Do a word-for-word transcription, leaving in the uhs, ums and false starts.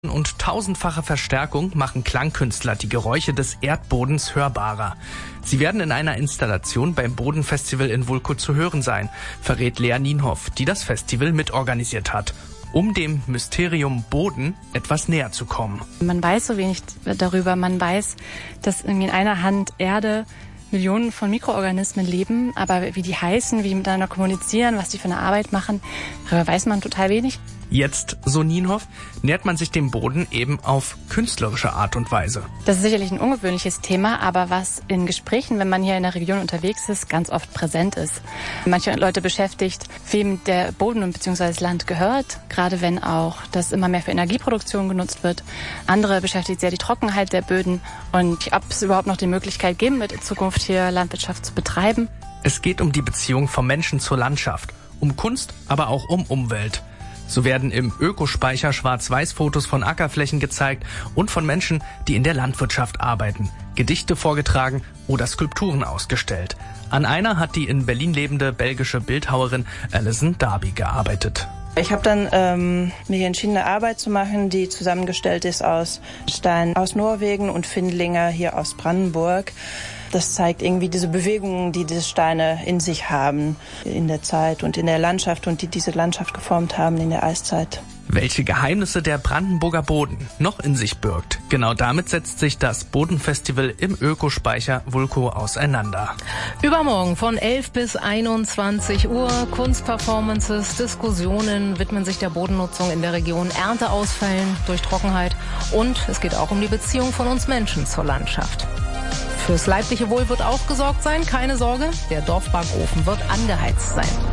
Und tausendfache Verstärkung machen Klangkünstler die Geräusche des Erdbodens hörbarer. Sie werden in einer Installation beim Bodenfestival in Vulko zu hören sein, verrät Lea Nienhoff, die das Festival mitorganisiert hat, um dem Mysterium Boden etwas näher zu kommen. Man weiß so wenig darüber. Man weiß, dass irgendwie in einer Hand Erde Millionen von Mikroorganismen leben, aber wie die heißen, wie die miteinander kommunizieren, was die für eine Arbeit machen, darüber weiß man total wenig. Jetzt, so Nienhoff, nähert man sich dem Boden eben auf künstlerische Art und Weise. Das ist sicherlich ein ungewöhnliches Thema, aber was in Gesprächen, wenn man hier in der Region unterwegs ist, ganz oft präsent ist. Manche Leute beschäftigt, wem der Boden bzw. das Land gehört, gerade wenn auch das immer mehr für Energieproduktion genutzt wird. Andere beschäftigt sehr die Trockenheit der Böden und ob es überhaupt noch die Möglichkeit geben wird, in Zukunft hier Landwirtschaft zu betreiben. Es geht um die Beziehung vom Menschen zur Landschaft, um Kunst, aber auch um Umwelt. So werden im Ökospeicher Schwarz-Weiß-Fotos von Ackerflächen gezeigt und von Menschen, die in der Landwirtschaft arbeiten, Gedichte vorgetragen oder Skulpturen ausgestellt. An einer hat die in Berlin lebende belgische Bildhauerin Alison Darby gearbeitet. Ich habe dann ähm, mich entschieden, eine Arbeit zu machen, die zusammengestellt ist aus Steinen aus Norwegen und Findlinger hier aus Brandenburg. Das zeigt irgendwie diese Bewegungen, die diese Steine in sich haben in der Zeit und in der Landschaft und die diese Landschaft geformt haben in der Eiszeit. Welche Geheimnisse der Brandenburger Boden noch in sich birgt. Genau damit setzt sich das Bodenfestival im Ökospeicher Vulko auseinander. Übermorgen von elf bis einundzwanzig Uhr Kunstperformances, Diskussionen widmen sich der Bodennutzung in der Region, Ernteausfällen durch Trockenheit und es geht auch um die Beziehung von uns Menschen zur Landschaft. Fürs leibliche Wohl wird auch gesorgt sein, keine Sorge, der Dorfbackofen wird angeheizt sein.